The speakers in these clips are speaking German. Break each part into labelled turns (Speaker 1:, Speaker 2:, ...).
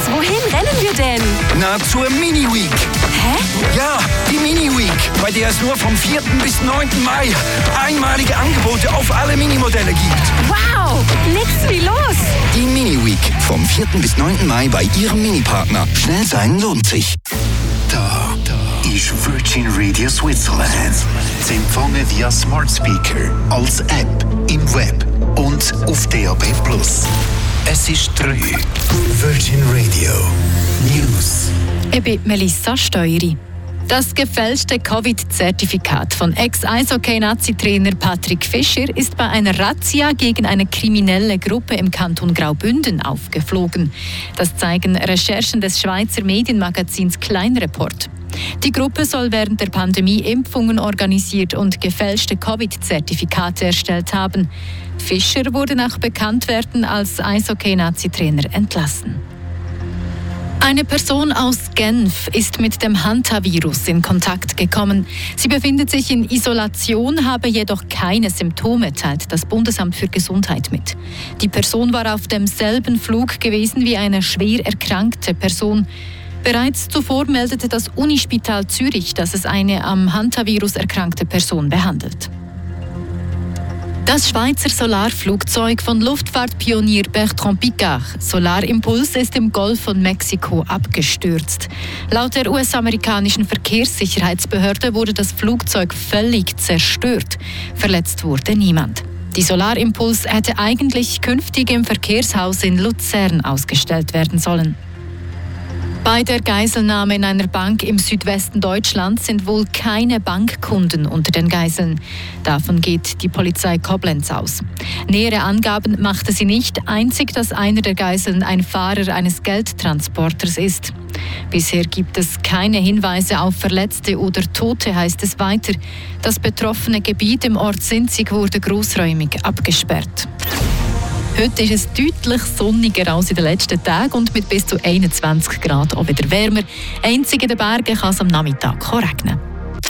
Speaker 1: wohin rennen wir denn?
Speaker 2: Na, zur Mini-Week.
Speaker 1: Hä?
Speaker 2: Ja, die Mini-Week, bei der es nur vom 4. bis 9. Mai einmalige Angebote auf alle Minimodelle gibt.
Speaker 1: Wow, nix wie los.
Speaker 2: Die Mini-Week, vom 4. bis 9. Mai bei Ihrem Mini-Partner. Schnell sein lohnt sich.
Speaker 3: Da ist Virgin Radio Switzerland. Sie empfangen via Smart Speaker, als App, im Web und auf DAB+. Es ist 3. Virgin Radio News.
Speaker 4: Ich bin Melissa Steueri. Das gefälschte Covid-Zertifikat von Ex-Eishockey-Nazi-Trainer Patrick Fischer ist bei einer Razzia gegen eine kriminelle Gruppe im Kanton Graubünden aufgeflogen. Das zeigen Recherchen des Schweizer Medienmagazins Kleinreport. Die Gruppe soll während der Pandemie Impfungen organisiert und gefälschte Covid-Zertifikate erstellt haben. Fischer wurde nach Bekanntwerden als Eishockey-Nazi-Trainer entlassen. Eine Person aus Genf ist mit dem Hantavirus in Kontakt gekommen. Sie befindet sich in Isolation, habe jedoch keine Symptome, teilt das Bundesamt für Gesundheit mit. Die Person war auf demselben Flug gewesen wie eine schwer erkrankte Person. Bereits zuvor meldete das Unispital Zürich, dass es eine am Hantavirus erkrankte Person behandelt. Das Schweizer Solarflugzeug von Luftfahrtpionier Bertrand Piccard, Solar Impulse, ist im Golf von Mexiko abgestürzt. Laut der US-amerikanischen Verkehrssicherheitsbehörde wurde das Flugzeug völlig zerstört. Verletzt wurde niemand. Die Solar Impulse hätte eigentlich künftig im Verkehrshaus in Luzern ausgestellt werden sollen. Bei der Geiselnahme in einer Bank im Südwesten Deutschlands sind wohl keine Bankkunden unter den Geiseln. Davon geht die Polizei Koblenz aus. Nähere Angaben machte sie nicht, einzig, dass einer der Geiseln ein Fahrer eines Geldtransporters ist. Bisher gibt es keine Hinweise auf Verletzte oder Tote, heißt es weiter. Das betroffene Gebiet im Ort Sinzig wurde großräumig abgesperrt. Heute ist es deutlich sonniger als in den letzten Tagen und mit bis zu 21 Grad auch wieder wärmer. Einzig in den Bergen kann es am Nachmittag regnen.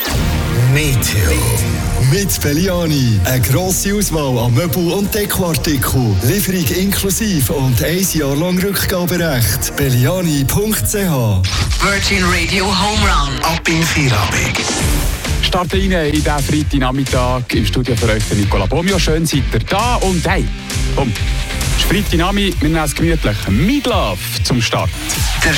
Speaker 3: Meteo.
Speaker 5: Mit Belliani. Eine grosse Auswahl an Möbel- und Dekoartikeln. Lieferung inklusive und 1 Jahr lang Rückgaberecht. Belliani.ch.
Speaker 3: Virgin Radio Home Run. Ab in Feierabend.
Speaker 6: Starten rein in diesen Freitagnachmittag. Im Studio für euch der Nicola Bomio. Schön seid ihr da. Und hey, komm, es ist Freitagnachmittag, wir nehmen es gemütlich. Meatloaf zum Start.